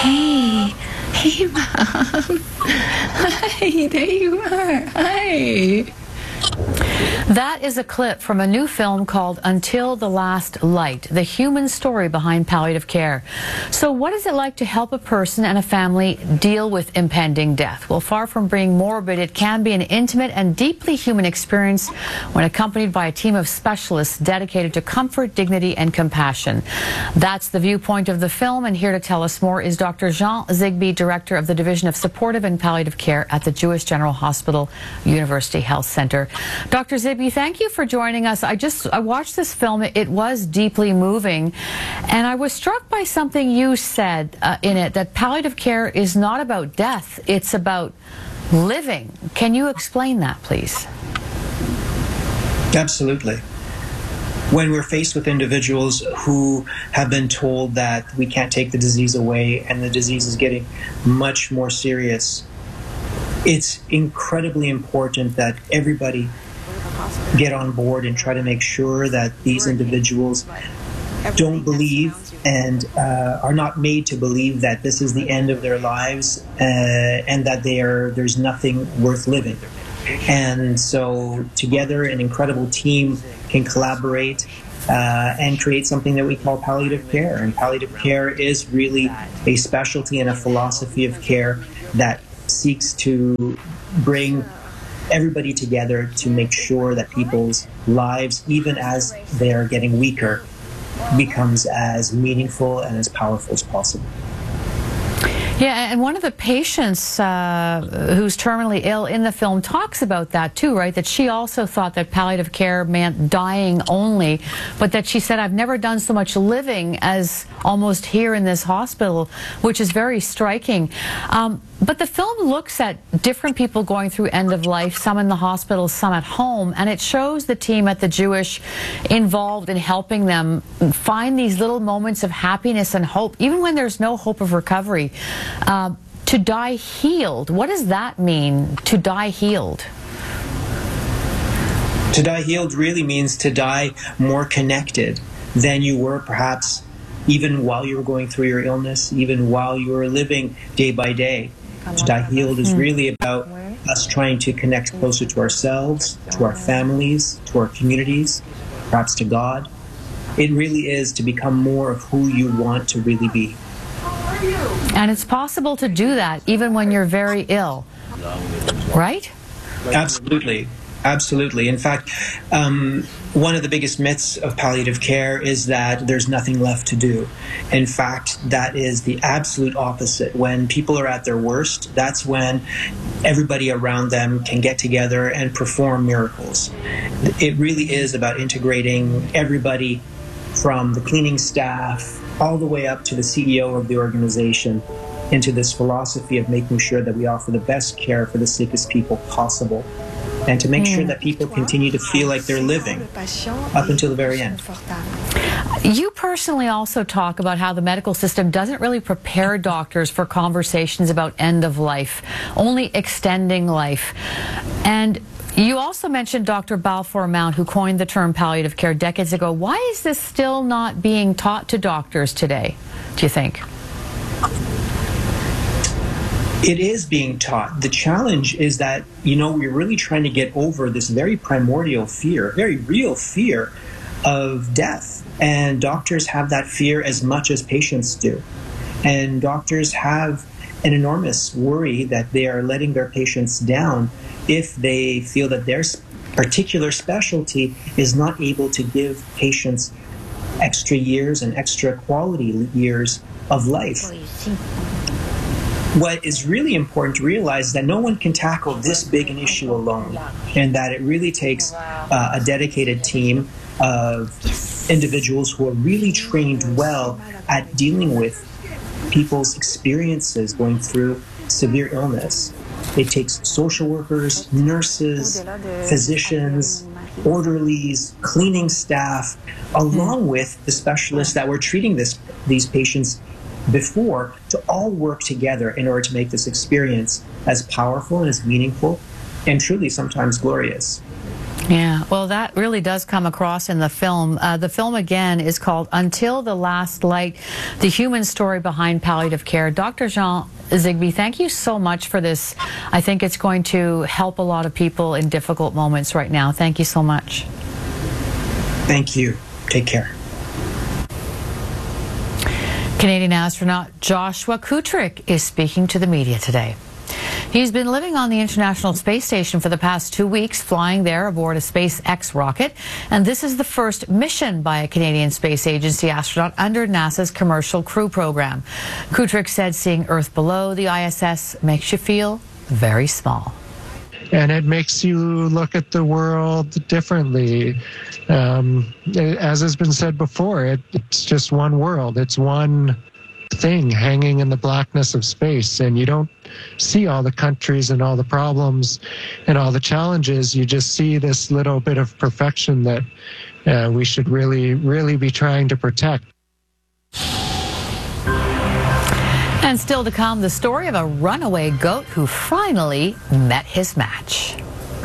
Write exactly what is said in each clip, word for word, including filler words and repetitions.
Hey, hey, Mom. Hi, there you are. Hi. That is a clip from a new film called Until the Last Light, the human story behind palliative care. So what is it like to help a person and a family deal with impending death? Well, far from being morbid, it can be an intimate and deeply human experience when accompanied by a team of specialists dedicated to comfort, dignity, and compassion. That's the viewpoint of the film, and here to tell us more is Doctor Jean Zigbee, Director of the Division of Supportive and Palliative Care at the Jewish General Hospital University Health Center. Doctor Zigbee, thank you for joining us. I just I watched this film. It was deeply moving, and I was struck by something you said uh, in it, that palliative care is not about death, it's about living. Can you explain that, please? Absolutely. When we're faced with individuals who have been told that we can't take the disease away and the disease is getting much more serious, it's incredibly important that everybody get on board and try to make sure that these individuals don't believe and uh, are not made to believe that this is the end of their lives uh, and that they are, there's nothing worth living. And so together an incredible team can collaborate uh, and create something that we call palliative care. And palliative care is really a specialty and a philosophy of care that seeks to bring everybody together to make sure that people's lives, even as they are getting weaker, becomes as meaningful and as powerful as possible. Yeah, and one of the patients uh, who's terminally ill in the film talks about that too, right? That she also thought that palliative care meant dying only, but that she said, I've never done so much living as almost here in this hospital, which is very striking. Um, but the film looks at different people going through end of life, some in the hospital, some at home, and it shows the team at the Jewish involved in helping them find these little moments of happiness and hope, even when there's no hope of recovery. Uh, to die healed, what does that mean, to die healed? To die healed really means to die more connected than you were perhaps even while you were going through your illness, even while you were living day by day. To die healed is really about us trying to connect closer to ourselves, to our families, to our communities, perhaps to God. It really is to become more of who you want to really be. And it's possible to do that even when you're very ill, right? Absolutely. Absolutely. In fact, um, one of the biggest myths of palliative care is that there's nothing left to do. In fact, that is the absolute opposite. When people are at their worst, that's when everybody around them can get together and perform miracles. It really is about integrating everybody from the cleaning staff all the way up to the C E O of the organization into this philosophy of making sure that we offer the best care for the sickest people possible, and to make mm. sure that people continue to feel like they're living up until the very end. You personally also talk about how the medical system doesn't really prepare doctors for conversations about end of life, only extending life. And you also mentioned Doctor Balfour Mount, who coined the term palliative care decades ago. Why is this still not being taught to doctors today, do you think? It is being taught. The challenge is that, you know, we're really trying to get over this very primordial fear, very real fear of death. And doctors have that fear as much as patients do. And doctors have an enormous worry that they are letting their patients down if they feel that their particular specialty is not able to give patients extra years and extra quality years of life. What is really important to realize is that no one can tackle this big an issue alone, and that it really takes uh, a dedicated team of individuals who are really trained well at dealing with people's experiences going through severe illness. It takes social workers, nurses, physicians, orderlies, cleaning staff, along with the specialists that were treating this, these patients before, to all work together in order to make this experience as powerful and as meaningful and truly sometimes glorious. Yeah, well, that really does come across in the film. Uh, the film, again, is called Until the Last Light, the human story behind palliative care. Doctor Jean Zigbee, thank you so much for this. I think it's going to help a lot of people in difficult moments right now. Thank you so much. Thank you. Take care. Canadian astronaut Joshua Kutrick is speaking to the media today. He's been living on the International Space Station for the past two weeks, flying there aboard a SpaceX rocket. And this is the first mission by a Canadian Space Agency astronaut under NASA's Commercial Crew Program. Kutrick said seeing Earth below the I S S makes you feel very small. And it makes you look at the world differently. Um, as has been said before, it, it's just one world. It's one thing hanging in the blackness of space, and you don't see all the countries and all the problems and all the challenges. You just see this little bit of perfection that uh, we should really, really be trying to protect. And still to come, the story of a runaway goat who finally met his match.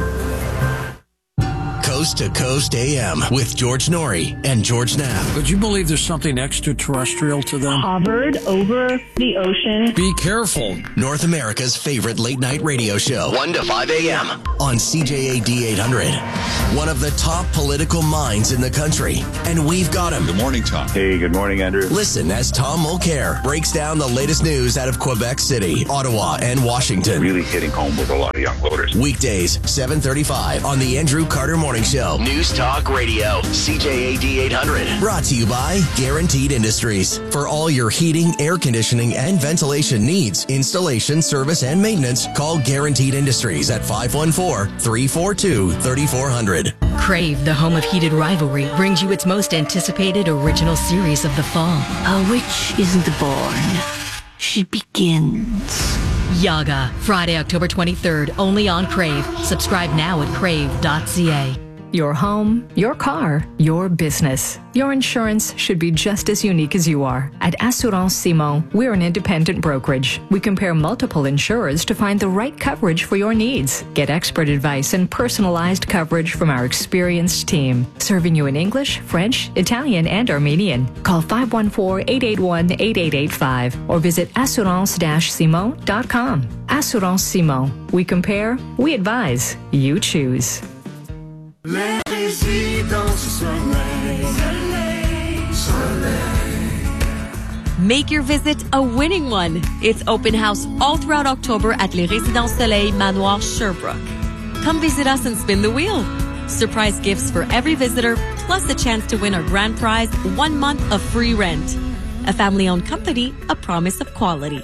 Coast to Coast A M with George Norrie and George Knapp. Would you believe there's something extraterrestrial to them? Hovered over the ocean. Be careful. North America's favorite late night radio show, one to five A M on C J A D eight hundred. One of the top political minds in the country. And we've got him. Good morning, Tom. Hey, good morning, Andrew. Listen as Tom Mulcair breaks down the latest news out of Quebec City, Ottawa, and Washington. Really hitting home with a lot of young voters. Weekdays, seven thirty-five on the Andrew Carter Morning Show. News Talk Radio, C J A D eight hundred. Brought to you by Guaranteed Industries. For all your heating, air conditioning, and ventilation needs, installation, service, and maintenance, call Guaranteed Industries at five one four, three four two, three four zero zero. Crave, the home of heated rivalry, brings you its most anticipated original series of the fall. A witch isn't born. She begins. Yaga, Friday, October twenty-third, only on Crave. Subscribe now at crave dot c a. Your home, your car, your business. Your insurance should be just as unique as you are. At Assurance Simon, we're an independent brokerage. We compare multiple insurers to find the right coverage for your needs. Get expert advice and personalized coverage from our experienced team, serving you in English, French, Italian, and Armenian. Call five one four, eight eight one, eight eight eight five or visit assurance dash simon dot com. Assurance Simon. We compare, we advise, you choose. Les résidences soleil, soleil, soleil. Make your visit a winning one. It's open house all throughout October at Les Résidences Soleil Manoir Sherbrooke. Come visit us and spin the wheel. Surprise gifts for every visitor, plus a chance to win our grand prize, one month of free rent. A family-owned company, a promise of quality.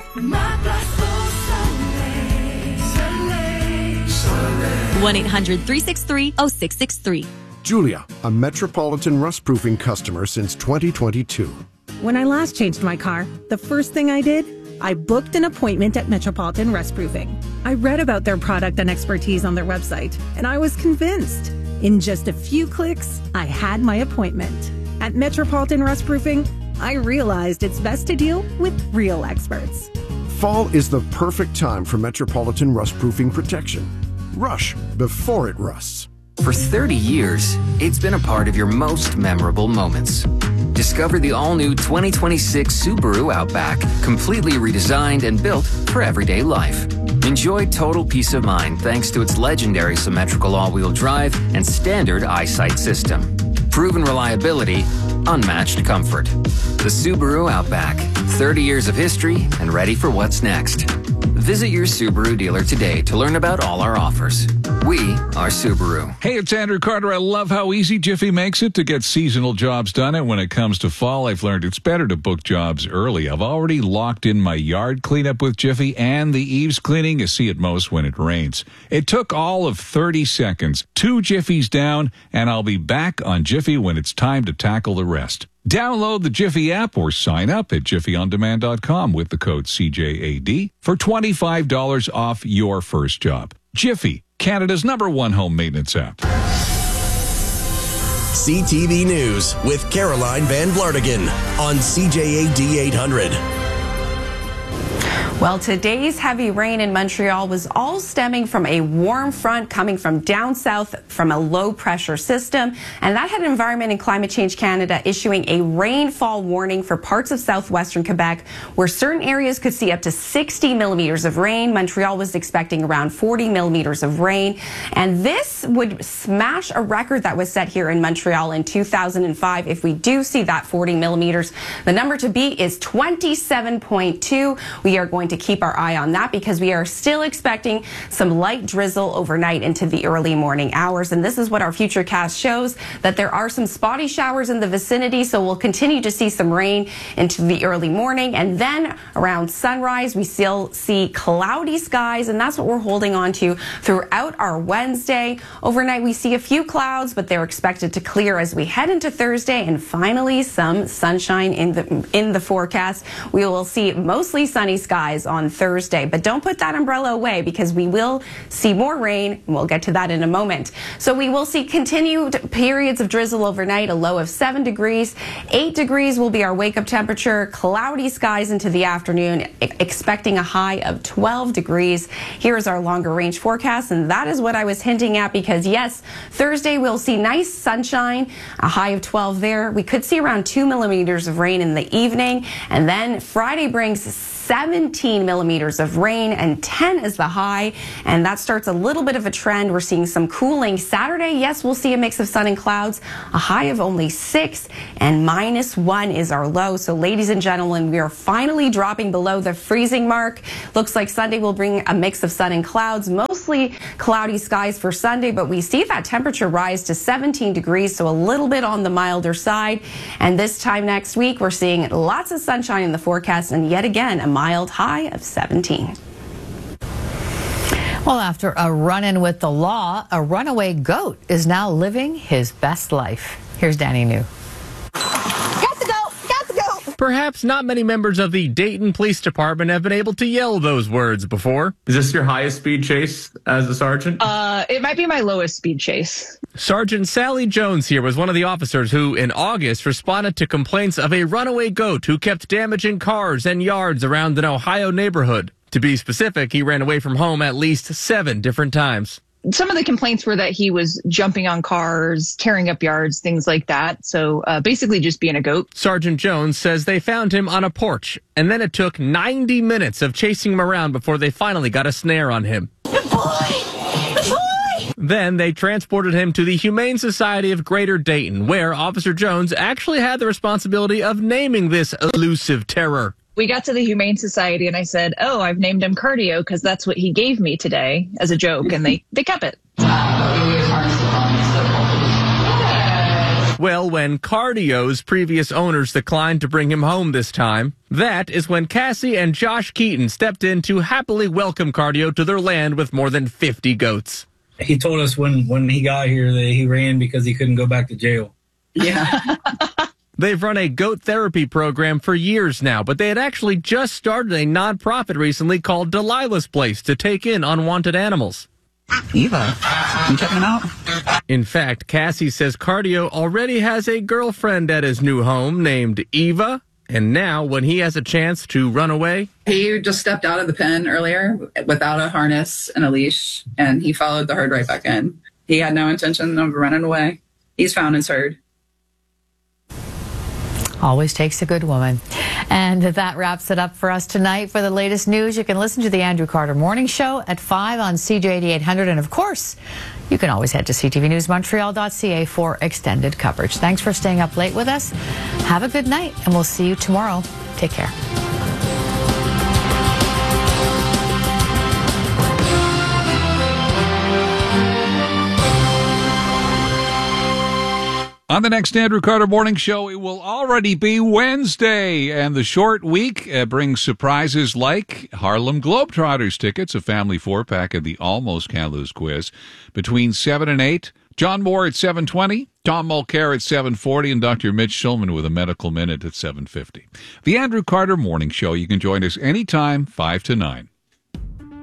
one eight hundred, three six three, oh six six three. Julia, a Metropolitan rust-proofing customer since twenty twenty-two. When I last changed my car, the first thing I did, I booked an appointment at Metropolitan Rust-Proofing. I read about their product and expertise on their website, and I was convinced. In just a few clicks, I had my appointment. At Metropolitan Rust-Proofing, I realized it's best to deal with real experts. Fall is the perfect time for Metropolitan rust-proofing protection. Rush before it rusts. For thirty years, it's been a part of your most memorable moments. Discover the all-new twenty twenty-six Subaru Outback, completely redesigned and built for everyday life. Enjoy total peace of mind thanks to its legendary symmetrical all-wheel drive and standard eyesight system. Proven reliability, unmatched comfort. The Subaru Outback, thirty years of history and ready for what's next. Visit your Subaru dealer today to learn about all our offers. We are Subaru. Hey, it's Andrew Carter. I love how easy Jiffy makes it to get seasonal jobs done. And when it comes to fall, I've learned it's better to book jobs early. I've already locked in my yard cleanup with Jiffy and the eaves cleaning you see at most when it rains. It took all of thirty seconds, two Jiffies down, and I'll be back on Jiffy when it's time to tackle the rest. Download the Jiffy app or sign up at jiffy on demand dot com with the code C J A D for twenty-five dollars off your first job. Jiffy, Canada's number one home maintenance app. C T V News with Caroline Van Vlartigan on C J A D eight hundred. Well, today's heavy rain in Montreal was all stemming from a warm front coming from down south from a low pressure system. And that had Environment and Climate Change Canada issuing a rainfall warning for parts of southwestern Quebec, where certain areas could see up to sixty millimeters of rain. Montreal was expecting around forty millimeters of rain. And this would smash a record that was set here in Montreal in two thousand five. If we do see that forty millimeters, the number to beat is twenty-seven point two. We are going to keep our eye on that because we are still expecting some light drizzle overnight into the early morning hours. And this is what our futurecast shows, that there are some spotty showers in the vicinity. So we'll continue to see some rain into the early morning. And then around sunrise, we still see cloudy skies. And that's what we're holding on to throughout our Wednesday. Overnight, we see a few clouds, but they're expected to clear as we head into Thursday. And finally, some sunshine in the, in the forecast. We will see mostly sunny skies on Thursday, but don't put that umbrella away because we will see more rain, and we'll get to that in a moment. So we will see continued periods of drizzle overnight, a low of seven degrees. Eight degrees will be our wake-up temperature, cloudy skies into the afternoon, expecting a high of twelve degrees. Here is our longer range forecast, and that is what I was hinting at because, yes, Thursday we'll see nice sunshine, a high of twelve there. We could see around two millimeters of rain in the evening, and then Friday brings seventeen millimeters of rain and ten is the high, and that starts a little bit of a trend. We're seeing some cooling. Saturday, yes, we'll see a mix of sun and clouds, a high of only six, and minus one is our low. So ladies and gentlemen, we are finally dropping below the freezing mark. Looks like Sunday will bring a mix of sun and clouds, mostly cloudy skies for Sunday, but we see that temperature rise to seventeen degrees, so a little bit on the milder side. And this time next week, we're seeing lots of sunshine in the forecast, and yet again, a mild high of seventeen. Well, after a run-in with the law, a runaway goat is now living his best life. Here's Danny New. Got the goat! Got the goat! Perhaps not many members of the Dayton Police Department have been able to yell those words before. Is this your highest speed chase as a sergeant? Uh, it might be my lowest speed chase. Sergeant Sally Jones here was one of the officers who, in August, responded to complaints of a runaway goat who kept damaging cars and yards around an Ohio neighborhood. To be specific, he ran away from home at least seven different times. Some of the complaints were that he was jumping on cars, tearing up yards, things like that. So uh, basically just being a goat. Sergeant Jones says they found him on a porch, and then it took ninety minutes of chasing him around before they finally got a snare on him. Good boy! Good boy! Then they transported him to the Humane Society of Greater Dayton, where Officer Jones actually had the responsibility of naming this elusive terror. We got to the Humane Society and I said, oh, I've named him Cardio because that's what he gave me today as a joke. And they, they kept it. Well, when Cardio's previous owners declined to bring him home this time, that is when Cassie and Josh Keaton stepped in to happily welcome Cardio to their land with more than fifty goats. He told us when, when he got here that he ran because he couldn't go back to jail. Yeah. They've run a goat therapy program for years now, but they had actually just started a nonprofit recently called Delilah's Place to take in unwanted animals. Eva, you checking him out? In fact, Cassie says Cardio already has a girlfriend at his new home named Eva, and now when he has a chance to run away... He just stepped out of the pen earlier without a harness and a leash, and he followed the herd right back in. He had no intention of running away. He's found his herd. Always takes a good woman. And that wraps it up for us tonight. For the latest news, you can listen to the Andrew Carter Morning Show at five on C J eighty-eight hundred. And of course, you can always head to c t v news montreal dot c a for extended coverage. Thanks for staying up late with us. Have a good night, and we'll see you tomorrow. Take care. On the next Andrew Carter Morning Show, it will already be Wednesday, and the short week uh, brings surprises like Harlem Globetrotters tickets, a family four-pack, and the Almost Can't Lose quiz between seven and eight. John Moore at seven twenty, Tom Mulcair at seven forty, and Doctor Mitch Schulman with a medical minute at seven fifty. The Andrew Carter Morning Show, you can join us anytime, five to nine.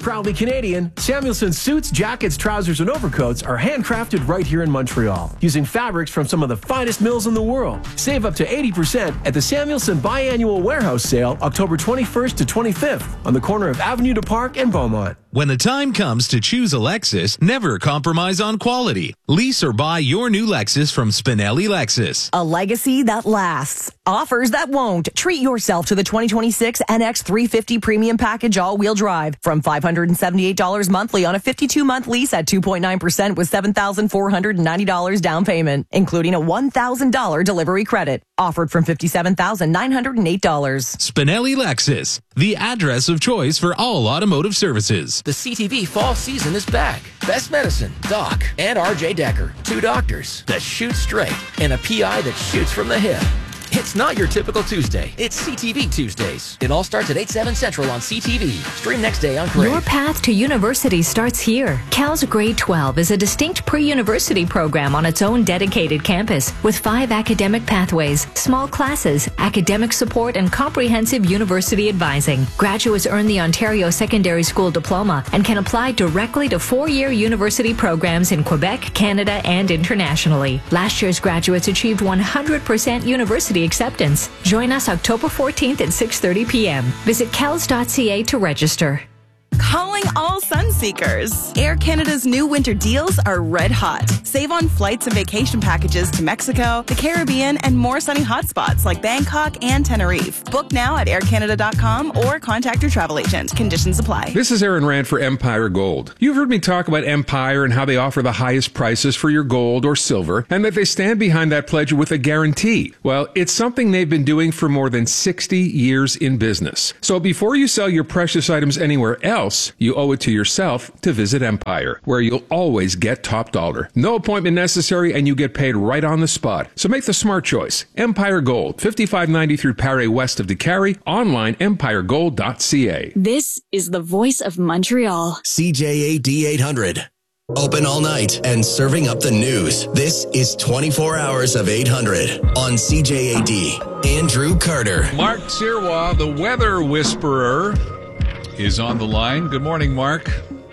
Proudly Canadian, Samuelson suits, jackets, trousers, and overcoats are handcrafted right here in Montreal, using fabrics from some of the finest mills in the world. Save up to eighty percent at the Samuelson Biannual Warehouse Sale, October twenty-first to twenty-fifth, on the corner of Avenue du Parc and Beaumont. When the time comes to choose a Lexus, never compromise on quality. Lease or buy your new Lexus from Spinelli Lexus. A legacy that lasts. Offers that won't. Treat yourself to the twenty twenty-six N X three fifty Premium Package All-Wheel Drive from five hundred seventy-eight dollars monthly on a fifty-two month lease at two point nine percent with seven thousand four hundred ninety dollars down payment, including a one thousand dollars delivery credit. Offered from fifty-seven thousand nine hundred eight dollars. Spinelli Lexus, the address of choice for all automotive services. The C T V fall season is back. Best Medicine, Doc, and R J Decker. Two doctors that shoot straight and a P I that shoots from the hip. It's not your typical Tuesday. It's C T V Tuesdays. It all starts at eight, seven Central on C T V. Stream next day on Crave. Your path to university starts here. Cal's Grade twelve is a distinct pre-university program on its own dedicated campus with five academic pathways, small classes, academic support, and comprehensive university advising. Graduates earn the Ontario Secondary School Diploma and can apply directly to four-year university programs in Quebec, Canada, and internationally. Last year's graduates achieved one hundred percent university acceptance. Join us October fourteenth at six thirty p.m. Visit cals dot c a to register. Calling all sun seekers. Air Canada's new winter deals are red hot. Save on flights and vacation packages to Mexico, the Caribbean, and more sunny hotspots like Bangkok and Tenerife. Book now at air canada dot com or contact your travel agent. Conditions apply. This is Aaron Rand for Empire Gold. You've heard me talk about Empire and how they offer the highest prices for your gold or silver, and that they stand behind that pledge with a guarantee. Well, it's something they've been doing for more than sixty years in business. So before you sell your precious items anywhere else, you owe it to yourself to visit Empire, where you'll always get top dollar. No appointment necessary, and you get paid right on the spot. So make the smart choice. Empire Gold, fifty-five ninety-three Paré west of DeCarry, online empire gold dot c a. This is the voice of Montreal. C J A D eight hundred. Open all night and serving up the news. This is twenty-four hours of eight hundred on C J A D. Andrew Carter. Mark Sirois, the weather whisperer, is on the line. Good morning, Mark.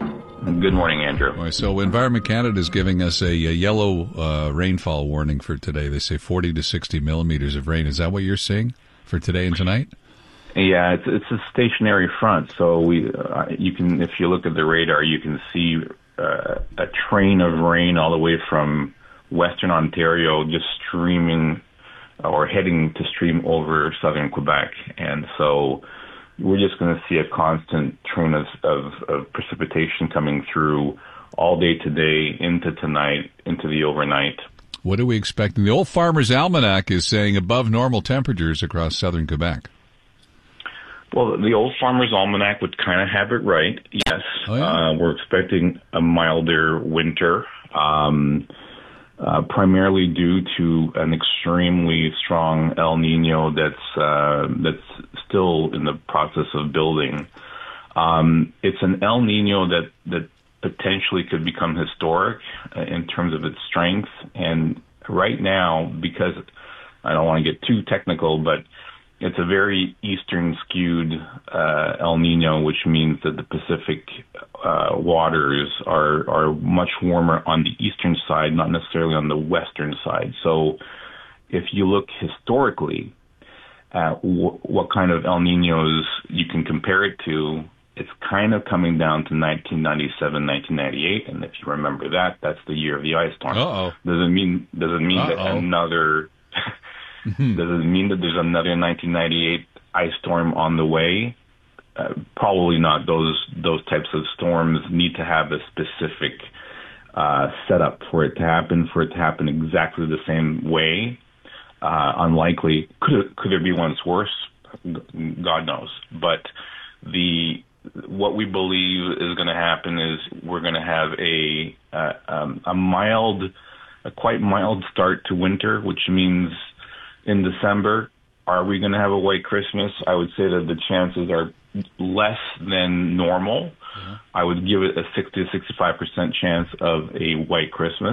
Good morning, Andrew. Right, so Environment Canada is giving us a, a yellow uh, rainfall warning for today. They say forty to sixty millimeters of rain. Is that what you're seeing for today and tonight? Yeah, it's it's a stationary front. So we, uh, you can, if you look at the radar, you can see uh, a train of rain all the way from Western Ontario, just streaming or heading to stream over southern Quebec, and so we're just going to see a constant train of, of, of precipitation coming through all day today, into tonight, into the overnight. What are we expecting? The Old Farmer's Almanac is saying above normal temperatures across southern Quebec. Well, the Old Farmer's Almanac would kind of have it right, yes. Oh, yeah. uh, we're expecting a milder winter, um, uh, primarily due to an extremely strong El Nino that's uh, that's still in the process of building. Um, it's an El Nino that, that potentially could become historic uh, in terms of its strength. And right now, because I don't want to get too technical, but it's a very eastern skewed uh, El Nino, which means that the Pacific uh, waters are, are much warmer on the eastern side, not necessarily on the western side. So if you look historically at w- what kind of El Ninos you can compare it to, it's kind of coming down to nineteen ninety-seven, nineteen ninety-eight, and if you remember that, that's the year of the ice storm. Uh-oh. Doesn't mean doesn't mean Uh-oh. that another mm-hmm. doesn't mean that there's another nineteen ninety-eight ice storm on the way. Uh, probably not. Those those types of storms need to have a specific uh, setup for it to happen, for it to happen exactly the same way. Uh, unlikely. Could it, could there be ones worse? God knows. But the what we believe is going to happen is we're going to have a uh, um, a mild, a quite mild start to winter, which means in December, are we going to have a white Christmas? I would say that the chances are less than normal. Mm-hmm. I would give it a sixty to sixty-five percent chance of a white Christmas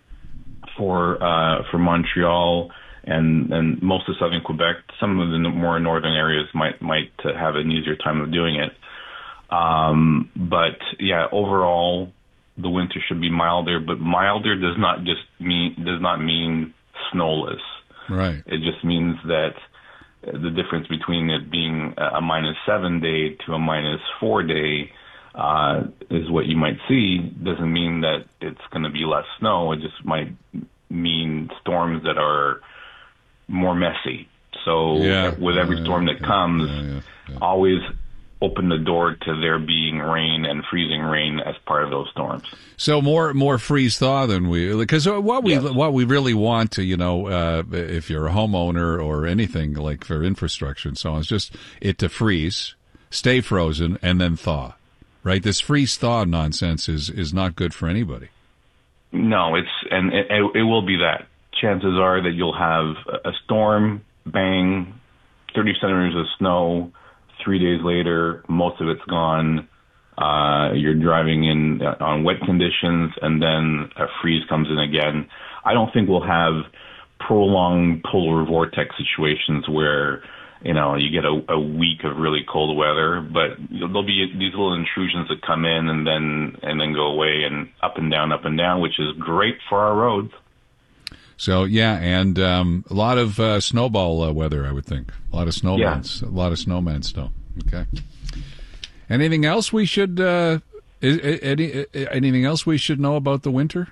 for uh, for Montreal. And, and most of southern Quebec. Some of the more northern areas might might have an easier time of doing it. Um, but yeah, overall, the winter should be milder. But milder does not just mean does not mean snowless. Right. It just means that the difference between it being a minus seven day to a minus four day uh, is what you might see. Doesn't mean that it's going to be less snow. It just might mean storms that are more messy. So Yeah. with every Yeah, storm that yeah, comes, yeah, yeah, yeah. always open the door to there being rain and freezing rain as part of those storms. So more more freeze thaw than we, because what we Yes. what we really want to, you know, uh, if you're a homeowner or anything like for infrastructure and so on, is just it to freeze, stay frozen, and then thaw. Right? This freeze thaw nonsense is is not good for anybody. No, it's and it, it will be that. Chances are that you'll have a storm, bang, thirty centimeters of snow. Three days later, most of it's gone. Uh, you're driving in on wet conditions, and then a freeze comes in again. I don't think we'll have prolonged polar vortex situations where, you know, you get a, a week of really cold weather, but there'll be these little intrusions that come in and then and then go away, and up and down, up and down, which is great for our roads. So yeah, and um, a lot of uh, snowball uh, weather, I would think. A lot of snowman, Yeah. a lot of snowman snow. Okay. Anything else we should? Uh, is, any anything else we should know about the winter?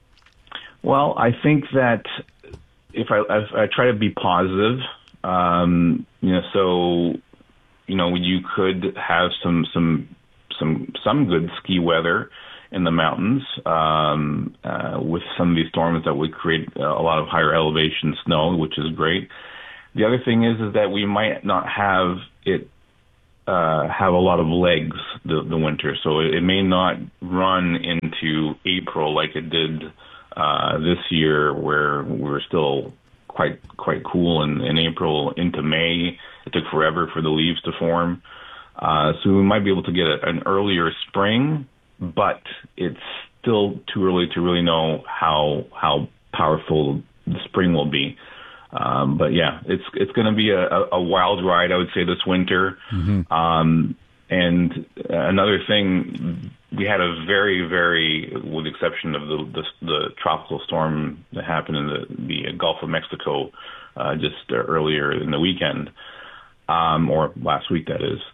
Well, I think that if I, if I try to be positive, um, you know, so you know, you could have some some some some good ski weather in the mountains um, uh, with some of these storms that would create a lot of higher elevation snow, which is great. The other thing is is that we might not have it uh, have a lot of legs the, the winter, so it, it may not run into April like it did uh, this year, where we were still quite quite cool in, in April into May. It took forever for the leaves to form, uh, so we might be able to get a, an earlier spring. But it's still too early to really know how how powerful the spring will be. Um, but yeah, it's it's going to be a, a wild ride, I would say, this winter. Mm-hmm. Um, and another thing, we had a very, very, with the exception of the the, the tropical storm that happened in the, the Gulf of Mexico uh, just earlier in the weekend, um, or last week, that is.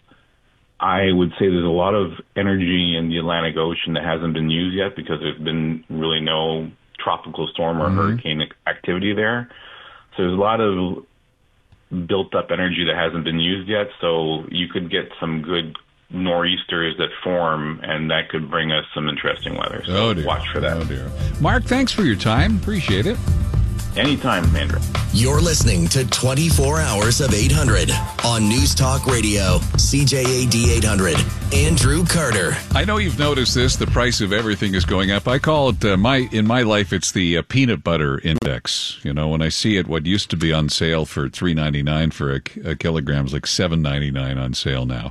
I would say there's a lot of energy in the Atlantic Ocean that hasn't been used yet because there's been really no tropical storm or Mm-hmm. hurricane activity there. So there's a lot of built up energy that hasn't been used yet. So you could get some good nor'easters that form, and that could bring us some interesting weather. So Oh dear. watch for that. Oh dear. Mark, thanks for your time. Appreciate it. Anytime, Andrew. You're listening to twenty-four hours of eight hundred on News Talk Radio, C J A D eight hundred. Andrew Carter. I know you've noticed this. The price of everything is going up. I call it uh, my in my life. It's the uh, peanut butter index. You know, when I see it, what used to be on sale for three ninety-nine for a, a kilogram is like seven ninety-nine on sale now.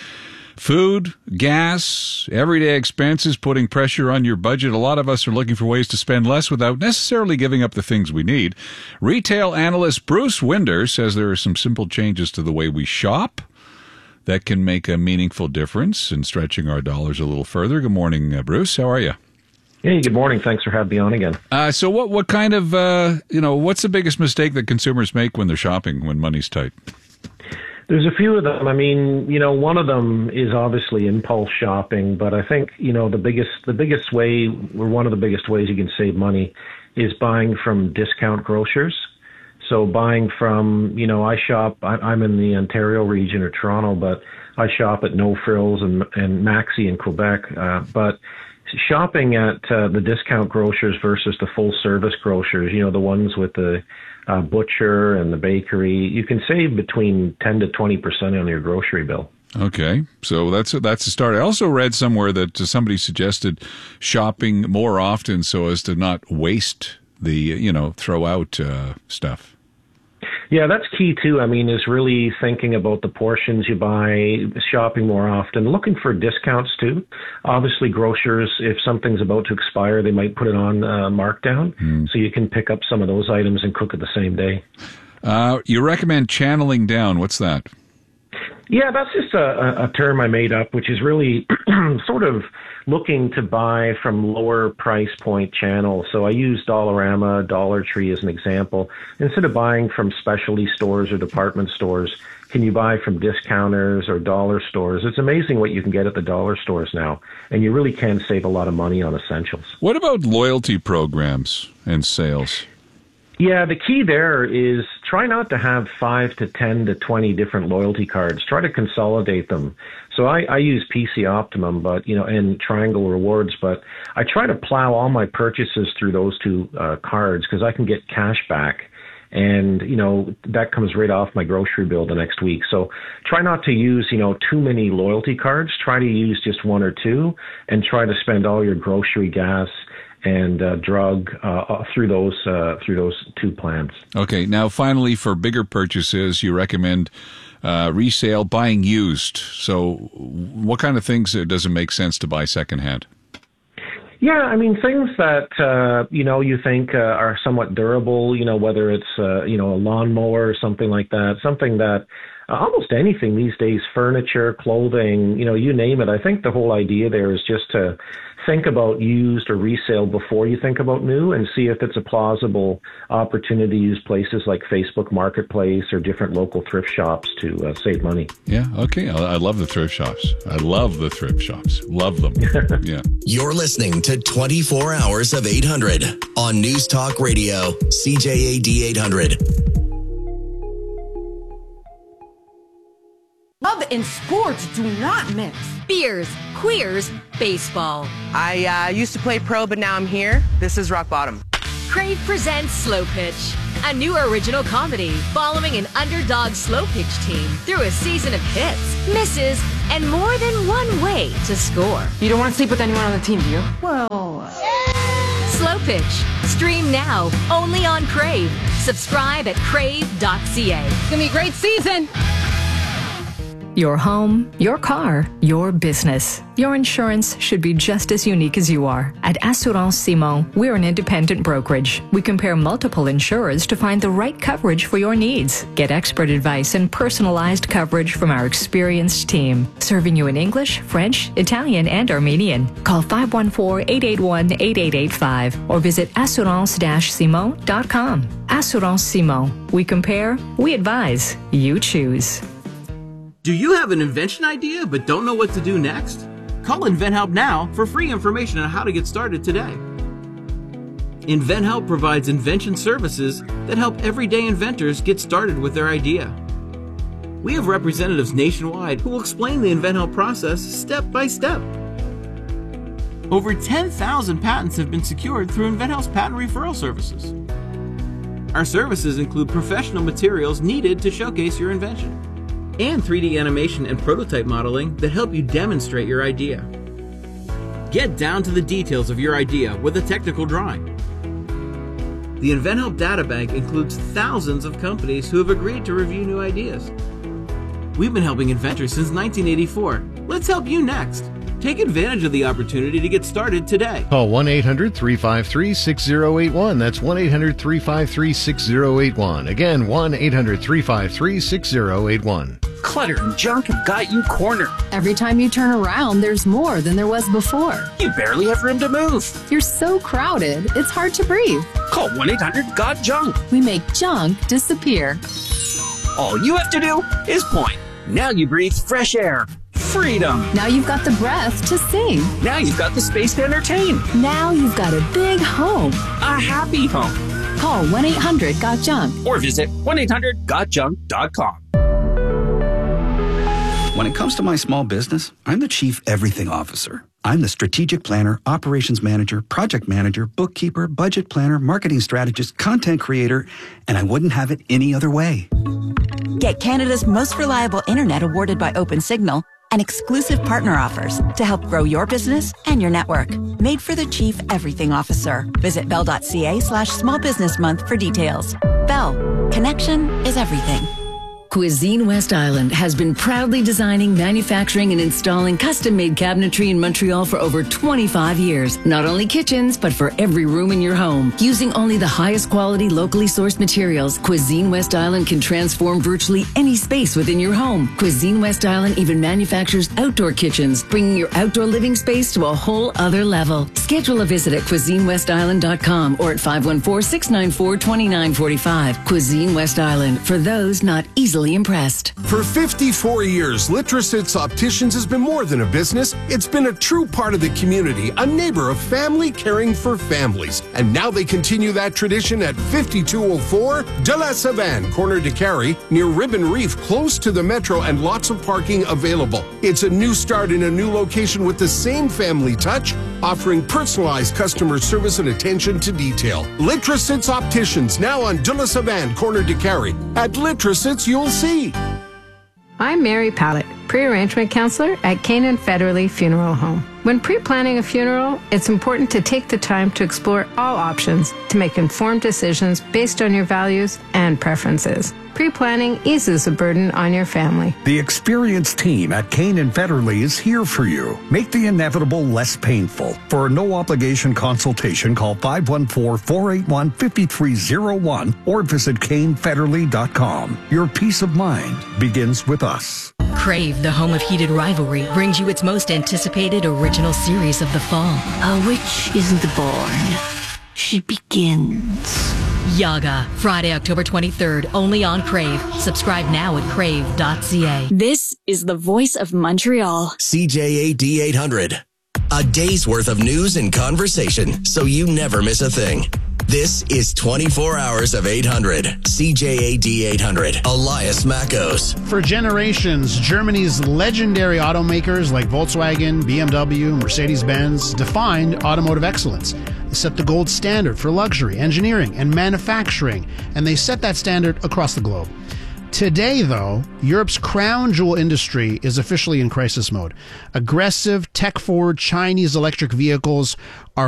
Food, gas, everyday expenses putting pressure on your budget. A lot of us are looking for ways to spend less without necessarily giving up the things we need. Retail analyst Bruce Winder says there are some simple changes to the way we shop that can make a meaningful difference in stretching our dollars a little further. Good morning, uh, Bruce. How are you? Hey, good morning. Thanks for having me on again. Uh, so what, what kind of, uh, you know, what's the biggest mistake that consumers make when they're shopping, when money's tight? There's a few of them. I mean, you know, one of them is obviously impulse shopping, but I think, you know, the biggest the biggest way, or one of the biggest ways you can save money is buying from discount grocers. So buying from, you know, I shop, I, I'm in the Ontario region or Toronto, but I shop at No Frills and, and Maxi in Quebec. Uh, but shopping at uh, the discount grocers versus the full service grocers, you know, the ones with the uh, butcher and the bakery, you can save between ten to twenty percent on your grocery bill. Okay, so that's a, that's a start. I also read somewhere that somebody suggested shopping more often so as to not waste the, you know, throw out uh, stuff. Yeah, that's key too. I mean, is really thinking about the portions you buy, shopping more often, looking for discounts too. Obviously, grocers, if something's about to expire, they might put it on uh, markdown, mm. so you can pick up some of those items and cook it the same day. Uh, you recommend channeling down. What's that? Yeah, that's just a, a term I made up, which is really sort of looking to buy from lower price point channels. So I use Dollarama, Dollar Tree as an example. Instead of buying from specialty stores or department stores, can you buy from discounters or dollar stores? It's amazing what you can get at the dollar stores now, and you really can save a lot of money on essentials. What about loyalty programs and sales? Yeah, the key there is try not to have five to ten to twenty different loyalty cards. Try to consolidate them. So I, I use P C Optimum, but you know, and Triangle Rewards, but I try to plow all my purchases through those two uh, cards because I can get cash back. And, you know, that comes right off my grocery bill the next week. So try not to use, you know, too many loyalty cards. Try to use just one or two and try to spend all your grocery, gas, and uh, drug uh, through those uh, through those two plans. Okay. Now, finally, for bigger purchases, you recommend uh, resale, buying used. So what kind of things does it make sense to buy secondhand? Yeah, I mean, things that, uh, you know, you think uh, are somewhat durable, you know, whether it's, uh, you know, a lawnmower or something like that, something that uh, almost anything these days, furniture, clothing, you know, you name it. I think the whole idea there is just to think about used or resale before you think about new and see if it's a plausible opportunity to use places like Facebook Marketplace or different local thrift shops to uh, save money. Yeah, okay. I, I love the thrift shops. I love the thrift shops. Love them. Yeah. You're listening to twenty-four hours of eight hundred on News Talk Radio, C J A D eight hundred. Love and sports do not mix. Beers, queers, baseball. I uh, used to play pro, but now I'm here. This is rock bottom. Crave presents Slow Pitch, a new original comedy following an underdog slow pitch team through a season of hits, misses, and more than one way to score. You don't want to sleep with anyone on the team, do you? Well, yeah. Slow Pitch. Stream now, only on Crave. Subscribe at crave dot c a. It's going to be a great season. Your home, your car, your business. Your insurance should be just as unique as you are. At Assurance Simon, we're an independent brokerage. We compare multiple insurers to find the right coverage for your needs. Get expert advice and personalized coverage from our experienced team, serving you in English, French, Italian, and Armenian. Call five one four, eight eight one, eight eight eight five or visit assurance dash simon dot com. Assurance Simon. We compare, we advise, you choose. Do you have an invention idea but don't know what to do next? Call InventHelp now for free information on how to get started today. InventHelp provides invention services that help everyday inventors get started with their idea. We have representatives nationwide who will explain the InventHelp process step by step. Over ten thousand patents have been secured through InventHelp's patent referral services. Our services include professional materials needed to showcase your invention, and three D animation and prototype modeling that help you demonstrate your idea. Get down to the details of your idea with a technical drawing. The InventHelp Databank includes thousands of companies who have agreed to review new ideas. We've been helping inventors since nineteen eighty-four. Let's help you next. Take advantage of the opportunity to get started today. Call one eight hundred, three five three, six zero eight one. That's one eight hundred, three five three, six zero eight one. Again, one eight hundred, three five three, six zero eight one. Clutter and junk have got you cornered. Every time you turn around, there's more than there was before. You barely have room to move. You're so crowded, it's hard to breathe. Call one eight hundred, G O T junk. We make junk disappear. All you have to do is point. Now you breathe fresh air. Freedom. Now you've got the breath to sing. Now you've got the space to entertain. Now you've got a big home. A happy home. Call one eight hundred, G O T junk. Or visit one eight hundred, G O T junk dot com. When it comes to my small business, I'm the Chief Everything Officer. I'm the strategic planner, operations manager, project manager, bookkeeper, budget planner, marketing strategist, content creator, and I wouldn't have it any other way. Get Canada's most reliable internet awarded by OpenSignal and exclusive partner offers to help grow your business and your network. Made for the Chief Everything Officer. Visit bell.ca slash small business month for details. Bell. Connection is everything. Cuisine West Island has been proudly designing, manufacturing, and installing custom-made cabinetry in Montreal for over twenty-five years. Not only kitchens, but for every room in your home. Using only the highest quality, locally sourced materials, Cuisine West Island can transform virtually any space within your home. Cuisine West Island even manufactures outdoor kitchens, bringing your outdoor living space to a whole other level. Schedule a visit at cuisine west island dot com or at five one four, six nine four, two nine four five. Cuisine West Island, for those not easily impressed. For fifty-four years, Litrosits Opticians has been more than a business. It's been a true part of the community, a neighbor of family caring for families. And now they continue that tradition at fifty-two oh four De La Savane, corner de Carrie, near Ribbon Reef, close to the metro and lots of parking available. It's a new start in a new location with the same family touch, offering personalized customer service and attention to detail. Litrosits Opticians, now on De La Savane, corner de Carrie. At Litrosits, you'll see. I'm Mary Pallett, pre-arrangement counselor at Canaan Federally Funeral Home. When pre-planning a funeral, it's important to take the time to explore all options to make informed decisions based on your values and preferences. Pre-planning eases the burden on your family. The experienced team at Canaan Federally is here for you. Make the inevitable less painful. For a no-obligation consultation, call five one four, four eight one, five three zero one or visit cane federally dot com. Your peace of mind begins with us. Crave, the home of heated rivalry, brings you its most anticipated original series of the fall. A witch isn't born. She begins. Yaga, Friday, October twenty-third, only on Crave. Subscribe now at crave dot c a. This is the voice of Montreal. C J A D eight hundred. A day's worth of news and conversation, so you never miss a thing. This is twenty-four hours of eight hundred. C J A D eight hundred. Elias Mackos. For generations, Germany's legendary automakers like Volkswagen, B M W, Mercedes-Benz defined automotive excellence. They set the gold standard for luxury, engineering, and manufacturing, and they set that standard across the globe. Today, though, Europe's crown jewel industry is officially in crisis mode. Aggressive, tech-forward Chinese electric vehicles are